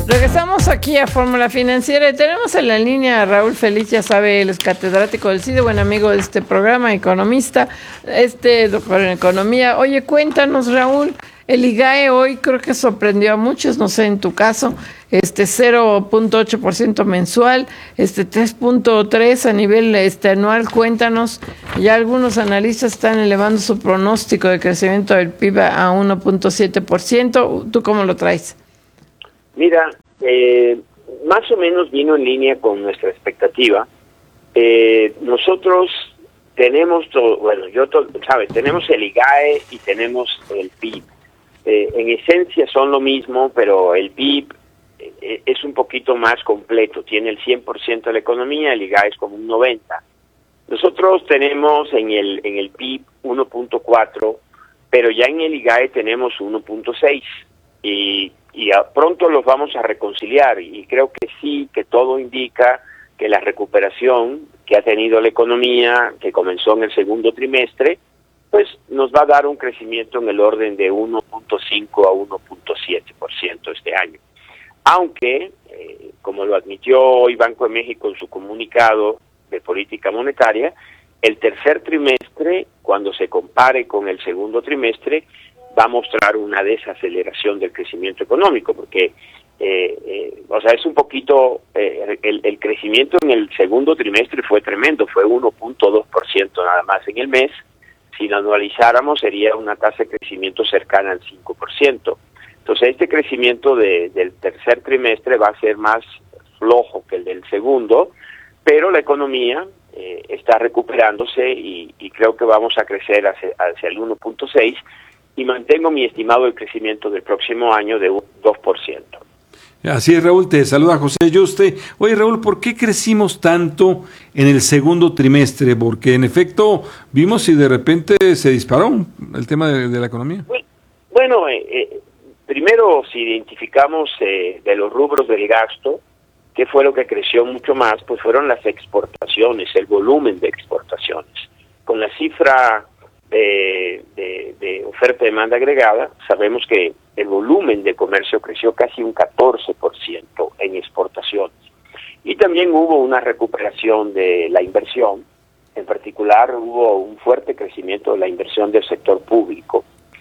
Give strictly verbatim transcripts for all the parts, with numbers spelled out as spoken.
Regresamos aquí a Fórmula Financiera y tenemos en la línea a Raúl Feliz, ya sabe, él es catedrático del C I D E, buen amigo de este programa, economista, este doctor en economía. Oye, cuéntanos, Raúl, el IGAE hoy creo que sorprendió a muchos, no sé, en tu caso, este cero punto ocho por ciento mensual, este tres punto tres a nivel este anual. Cuéntanos, ya algunos analistas están elevando su pronóstico de crecimiento del P I B a uno punto siete por ciento. ¿Tú cómo lo traes? Mira, eh, más o menos vino en línea con nuestra expectativa. Eh, nosotros tenemos, todo, bueno, yo, to, ¿sabes? Tenemos el IGAE y tenemos el P I B. Eh, en esencia son lo mismo, pero el P I B eh, es un poquito más completo. Tiene el cien por ciento de la economía, el IGAE es como un noventa por ciento. Nosotros tenemos en el, en el P I B uno punto cuatro, pero ya en el IGAE tenemos uno punto seis. Y y a pronto los vamos a reconciliar, y creo que sí, que todo indica que la recuperación que ha tenido la economía, que comenzó en el segundo trimestre, pues nos va a dar un crecimiento en el orden de uno punto cinco a uno punto siete por ciento este año. Aunque, eh, como lo admitió hoy Banco de México en su comunicado de política monetaria, el tercer trimestre, cuando se compare con el segundo trimestre, va a mostrar una desaceleración del crecimiento económico, porque, eh, eh, o sea, es un poquito, eh, el, el crecimiento en el segundo trimestre fue tremendo, fue uno punto dos por ciento nada más en el mes. Si lo anualizáramos sería una tasa de crecimiento cercana al cinco por ciento. Entonces, este crecimiento de, del tercer trimestre va a ser más flojo que el del segundo, pero la economía eh, está recuperándose y, y creo que vamos a crecer hacia, hacia el uno punto seis, y mantengo mi estimado de crecimiento del próximo año de un dos por ciento. Así es, Raúl, te saluda José Yuste. Oye, Raúl, ¿por qué crecimos tanto en el segundo trimestre? Porque en efecto vimos si de repente se disparó el tema de, de la economía. Bueno, eh, eh, primero si identificamos eh, de los rubros del gasto, ¿qué fue lo que creció mucho más? Pues fueron las exportaciones, el volumen de exportaciones. Con la cifra De, de, de oferta-demanda agregada, sabemos que el volumen de comercio creció casi un catorce por ciento en exportaciones. Y también hubo una recuperación de la inversión, en particular hubo un fuerte crecimiento de la inversión del sector público,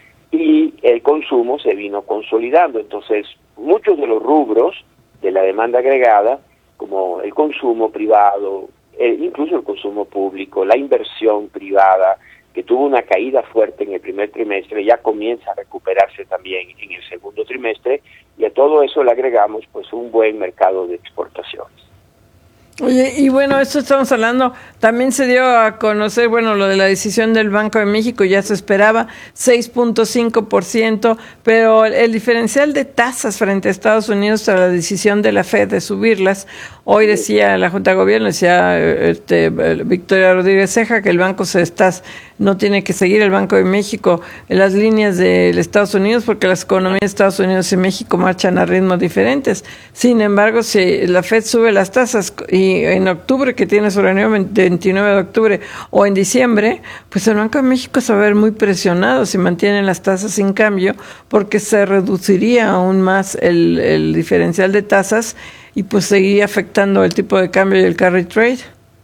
y el consumo se vino consolidando. Entonces, muchos de los rubros de la demanda agregada, como el consumo privado, el, incluso el consumo público, la inversión privada, que tuvo una caída fuerte en el primer trimestre, ya comienza a recuperarse también en el segundo trimestre, y a todo eso le agregamos pues un buen mercado de exportaciones. Oye, y bueno, esto estamos hablando, también se dio a conocer, bueno, lo de la decisión del Banco de México, ya se esperaba seis punto cinco por ciento, pero el diferencial de tasas frente a Estados Unidos tras la decisión de la Fed de subirlas, hoy decía la Junta de Gobierno, decía este, Victoria Rodríguez Ceja, que el banco se está, no tiene que seguir el Banco de México en las líneas de Estados Unidos, porque las economías de Estados Unidos y México marchan a ritmos diferentes. Sin embargo, si la Fed sube las tasas y en octubre, que tiene su reunión veintinueve de octubre, o en diciembre, pues el Banco de México se va a ver muy presionado si mantienen las tasas sin cambio, porque se reduciría aún más el, el diferencial de tasas y pues seguiría afectando el tipo de cambio y el carry trade.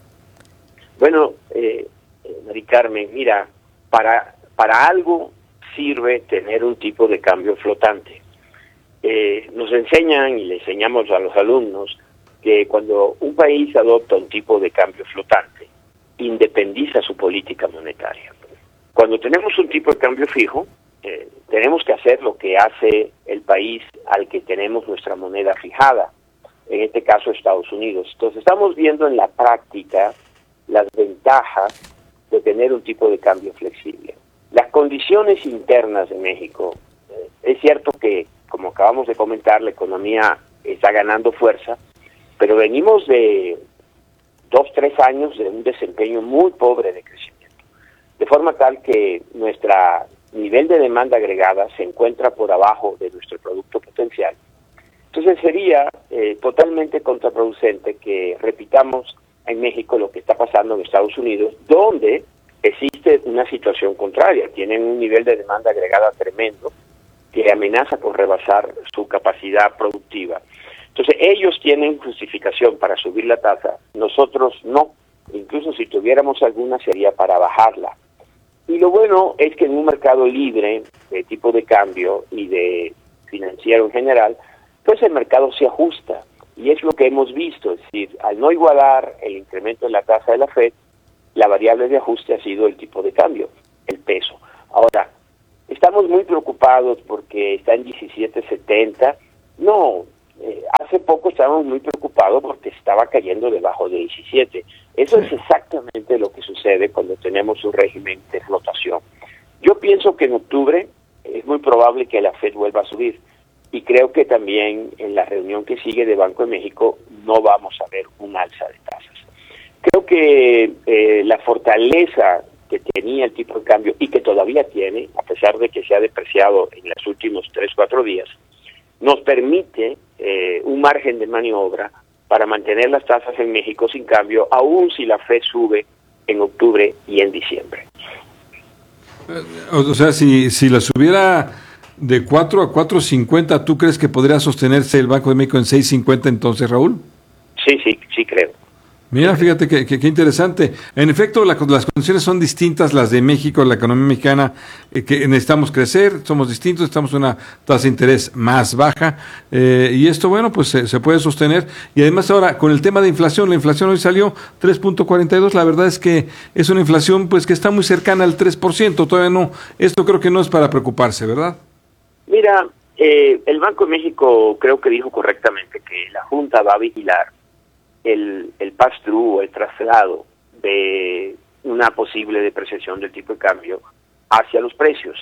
Bueno, eh, Mari Carmen, mira, para, para algo sirve tener un tipo de cambio flotante. Eh, nos enseñan y le enseñamos a los alumnos que cuando un país adopta un tipo de cambio flotante, independiza su política monetaria. Cuando tenemos un tipo de cambio fijo, eh, tenemos que hacer lo que hace el país al que tenemos nuestra moneda fijada, en este caso Estados Unidos. Entonces estamos viendo en la práctica las ventajas de tener un tipo de cambio flexible. Las condiciones internas de México, eh, es cierto que, como acabamos de comentar, la economía está ganando fuerza, pero venimos de dos, tres años de un desempeño muy pobre de crecimiento, de forma tal que nuestro nivel de demanda agregada se encuentra por abajo de nuestro producto potencial. Entonces sería eh, totalmente contraproducente que repitamos en México lo que está pasando en Estados Unidos, donde existe una situación contraria. Tienen un nivel de demanda agregada tremendo que amenaza con rebasar su capacidad productiva. Entonces ellos tienen justificación para subir la tasa, nosotros no. Incluso si tuviéramos alguna sería para bajarla. Y lo bueno es que en un mercado libre de tipo de cambio y de financiero en general, pues el mercado se ajusta. Y es lo que hemos visto, es decir, al no igualar el incremento en la tasa de la Fed, la variable de ajuste ha sido el tipo de cambio, el peso. Ahora, estamos muy preocupados porque está en diecisiete setenta. No, eh, hace poco estábamos muy preocupados porque estaba cayendo debajo de diecisiete. Eso sí. Es exactamente lo que sucede cuando tenemos un régimen de flotación. Yo pienso que en octubre es muy probable que la Fed vuelva a subir. Y creo que también en la reunión que sigue de Banco de México no vamos a ver un alza de tasas. Creo que eh, la fortaleza que tenía el tipo de cambio y que todavía tiene, a pesar de que se ha depreciado en los últimos tres, cuatro días, nos permite eh, un margen de maniobra para mantener las tasas en México sin cambio, aun si la Fed sube en octubre y en diciembre. O sea, si, si la subiera de cuatro a cuatro cincuenta, ¿tú crees que podría sostenerse el Banco de México en seis cincuenta entonces, Raúl? Sí, sí, sí creo. Mira, fíjate que, que, que interesante. En efecto, la, las condiciones son distintas, las de México, la economía mexicana, eh, que necesitamos crecer, somos distintos, estamos en una tasa de interés más baja, eh, y esto, bueno, pues se, se puede sostener. Y además ahora, con el tema de inflación, la inflación hoy salió tres punto cuarenta y dos, la verdad es que es una inflación pues que está muy cercana al tres por ciento, todavía no, esto creo que no es para preocuparse, ¿verdad? Mira, eh, el Banco de México creo que dijo correctamente que la Junta va a vigilar el, el pass-through o el traslado de una posible depreciación del tipo de cambio hacia los precios.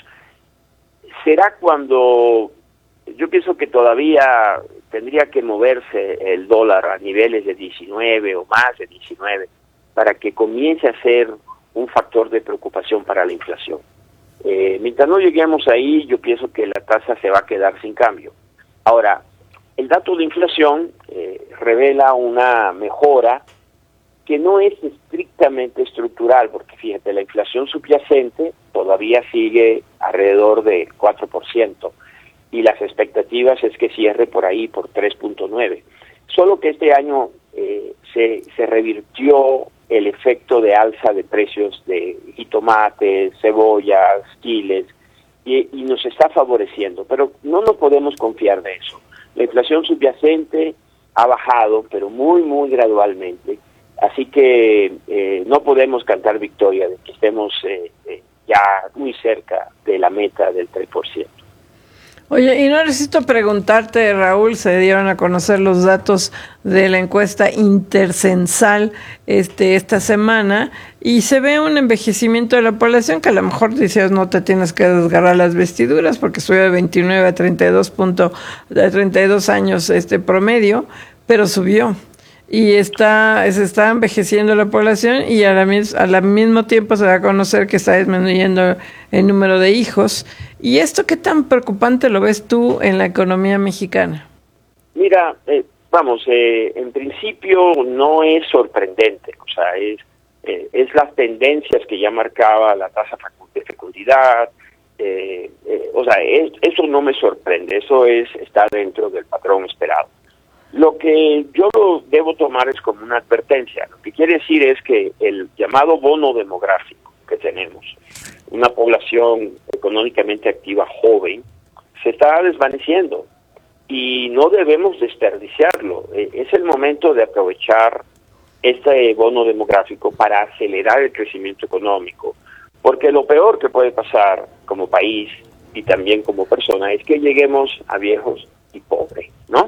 Será cuando, yo pienso que todavía tendría que moverse el dólar a niveles de diecinueve o más de diecinueve para que comience a ser un factor de preocupación para la inflación. Eh, mientras no lleguemos ahí, yo pienso que la tasa se va a quedar sin cambio. Ahora, el dato de inflación eh, revela una mejora que no es estrictamente estructural, porque fíjate, la inflación subyacente todavía sigue alrededor del cuatro por ciento y las expectativas es que cierre por ahí por tres punto nueve. Solo que este año eh, se, se revirtió el efecto de alza de precios de jitomates, cebollas, chiles, y, y nos está favoreciendo, pero no nos podemos confiar de eso. La inflación subyacente ha bajado, pero muy, muy gradualmente, así que eh, no podemos cantar victoria de que estemos eh, eh, ya muy cerca de la meta del tres por ciento. Oye, y no necesito preguntarte, Raúl, se dieron a conocer los datos de la encuesta intercensal este, esta semana y se ve un envejecimiento de la población que a lo mejor dices no te tienes que desgarrar las vestiduras porque sube de veintinueve a treinta y dos, punto, de treinta y dos años este promedio, pero subió. Y está se está envejeciendo la población y a la, al mismo tiempo se va a conocer que está disminuyendo el número de hijos. ¿Y esto qué tan preocupante lo ves tú en la economía mexicana? Mira, eh, vamos, eh, en principio no es sorprendente, o sea, es, eh, es las tendencias que ya marcaba la tasa de fecundidad, eh, eh, o sea, es, eso no me sorprende, eso es está dentro del patrón esperado. Lo que yo lo debo tomar es como una advertencia. Lo que quiere decir es que el llamado bono demográfico que tenemos, una población económicamente activa joven, se está desvaneciendo y no debemos desperdiciarlo. Es el momento de aprovechar este bono demográfico para acelerar el crecimiento económico, porque lo peor que puede pasar como país y también como persona es que lleguemos a viejos y pobres, ¿no?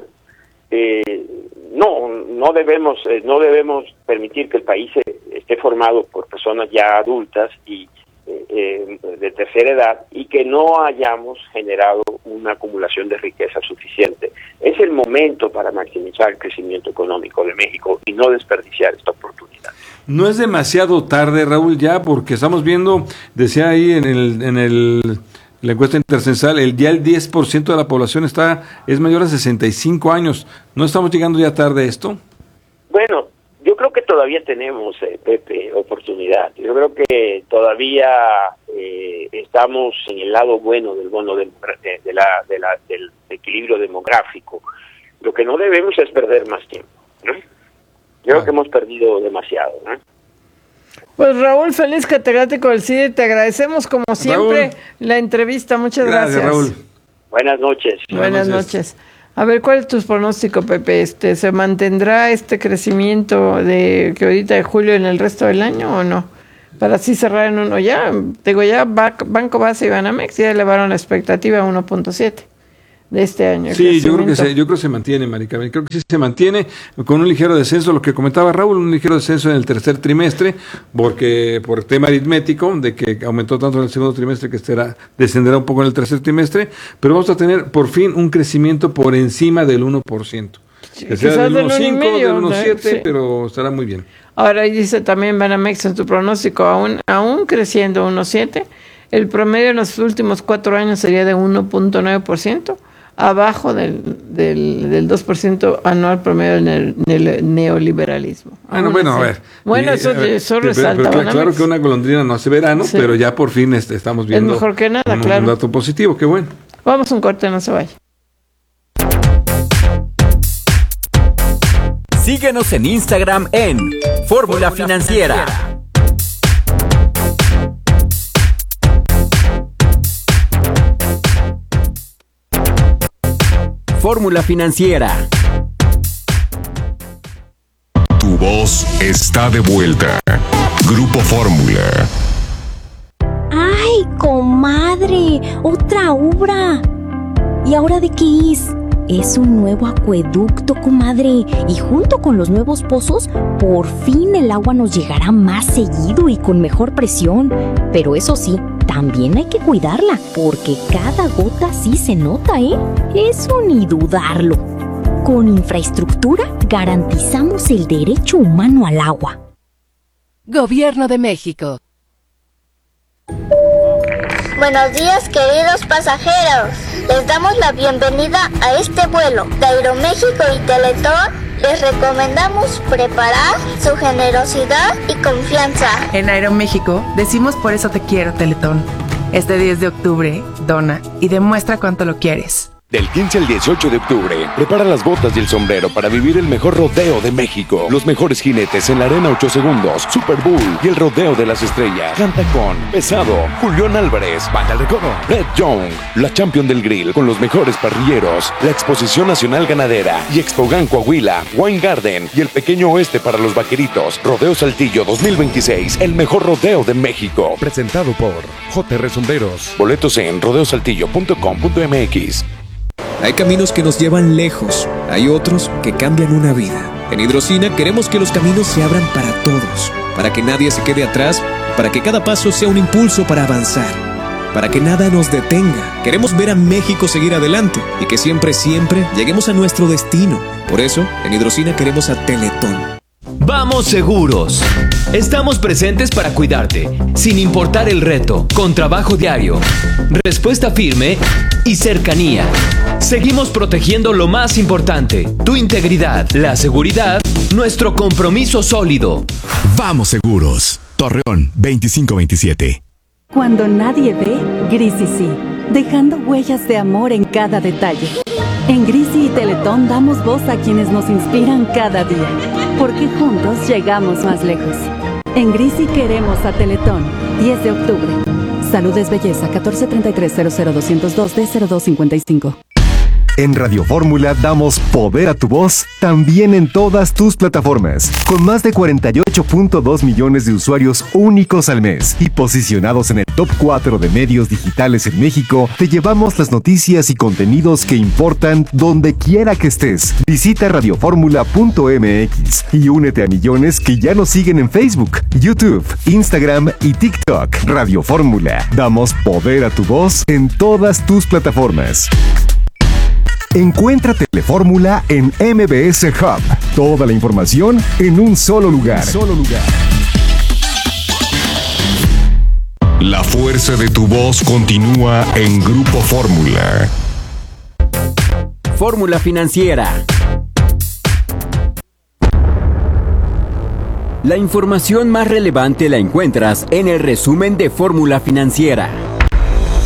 Eh, no, no debemos, eh, no debemos permitir que el país eh, esté formado por personas ya adultas y eh, eh, de tercera edad y que no hayamos generado una acumulación de riqueza suficiente. Es el momento para maximizar el crecimiento económico de México y no desperdiciar esta oportunidad. No es demasiado tarde, Raúl, ya, porque estamos viendo, decía ahí en el, en el la encuesta intercensal, el ya el diez por ciento de la población está es mayor a sesenta y cinco años. ¿No estamos llegando ya tarde a esto? Bueno, yo creo que todavía tenemos, eh, Pepe, oportunidad. Yo creo que todavía eh, estamos en el lado bueno del bono de, de, de la, de la, del equilibrio demográfico. Lo que no debemos es perder más tiempo, ¿no? Yo ah. creo que hemos perdido demasiado, ¿no? Pues Raúl, feliz catedrático del C I D E, te agradecemos como siempre Raúl. la entrevista, muchas gracias. Gracias, Raúl. Buenas noches. Buenas, Buenas noches. noches. A ver, ¿cuál es tu pronóstico, Pepe? Este, ¿se mantendrá este crecimiento de que ahorita de julio en el resto del año o no? Para así cerrar en uno ya, digo ya, Banco Base y Banamex ya elevaron la expectativa a uno punto siete de este año. Sí, yo creo que se, yo creo que se mantiene, Maricabel, creo que sí se mantiene con un ligero descenso, lo que comentaba Raúl, un ligero descenso en el tercer trimestre, porque por el tema aritmético, de que aumentó tanto en el segundo trimestre que estará, descenderá un poco en el tercer trimestre, pero vamos a tener por fin un crecimiento por encima del uno por ciento. Que sea del uno punto cinco, del uno punto siete, sí. Pero estará muy bien. Ahora dice también Banamex en tu pronóstico, aún, aún creciendo uno punto siete, el promedio en los últimos cuatro años sería de uno punto nueve por ciento, abajo del, del, del dos por ciento anual promedio del, del neoliberalismo. Bueno, bueno, así. a ver. Bueno, eso, a ver, eso pero, resalta. Pero, pero, claro que una golondrina no hace verano, sí. pero ya por fin este, estamos viendo es mejor que nada, un, claro. un dato positivo, qué bueno. Vamos a un corte, no se vaya. Síguenos en Instagram en Fórmula Financiera. Fórmula Financiera. Tu voz está de vuelta. Grupo Fórmula. ¡Ay, comadre! ¡Otra obra! ¿Y ahora de qué es? Es un nuevo acueducto, comadre. Y junto con los nuevos pozos, por fin el agua nos llegará más seguido y con mejor presión. Pero eso sí, también hay que cuidarla, porque cada gota sí se nota, ¿eh? Eso ni dudarlo. Con infraestructura garantizamos el derecho humano al agua. Gobierno de México. Buenos días, queridos pasajeros. Les damos la bienvenida a este vuelo de Aeroméxico y Teletón. Les recomendamos preparar su generosidad y confianza. En Aeroméxico decimos por eso te quiero, Teletón. Este diez de octubre, dona y demuestra cuánto lo quieres. Del quince al dieciocho de octubre, prepara las botas y el sombrero para vivir el mejor rodeo de México. Los mejores jinetes en la arena ocho segundos, Super Bowl y el rodeo de las estrellas. Canta con Pesado, Julián Álvarez, Banda El Recodo, Red Young, la Champion del Grill con los mejores parrilleros, la Exposición Nacional Ganadera y Expogan Coahuila, Wine Garden y el Pequeño Oeste para los Vaqueritos. Rodeo Saltillo dos mil veintiséis, el mejor rodeo de México. Presentado por J R Sombreros. Boletos en rodeo saltillo punto com punto m x. Hay caminos que nos llevan lejos, hay otros que cambian una vida. En Hidrocina queremos que los caminos se abran para todos, para que nadie se quede atrás, para que cada paso sea un impulso para avanzar, para que nada nos detenga. Queremos ver a México seguir adelante y que siempre, siempre lleguemos a nuestro destino. Por eso, en Hidrocina queremos a Teletón. Vamos seguros. Estamos presentes para cuidarte, sin importar el reto, con trabajo diario, respuesta firme y cercanía. Seguimos protegiendo lo más importante, tu integridad, la seguridad, nuestro compromiso sólido. Vamos seguros. Torreón veinticinco veintisiete. Cuando nadie ve, Grisi sí, dejando huellas de amor en cada detalle. En Grisi y Teletón damos voz a quienes nos inspiran cada día, porque juntos llegamos más lejos. En Grisi queremos a Teletón. diez de octubre. Salud es belleza. catorce treinta y tres cero cero doscientos dos D cero dos cincuenta y cinco. En Radio Fórmula damos poder a tu voz también en todas tus plataformas. Con más de cuarenta y ocho punto dos millones de usuarios únicos al mes y posicionados en el top cuatro de medios digitales en México, te llevamos las noticias y contenidos que importan donde quiera que estés. Visita radio fórmula punto m x y únete a millones que ya nos siguen en Facebook, YouTube, Instagram y TikTok. Radio Fórmula. Damos poder a tu voz en todas tus plataformas. Encuentra Telefórmula en M B S Hub. Toda la información en un solo lugar. Solo lugar. La fuerza de tu voz continúa en Grupo Fórmula. Fórmula Financiera. La información más relevante la encuentras en el resumen de Fórmula Financiera.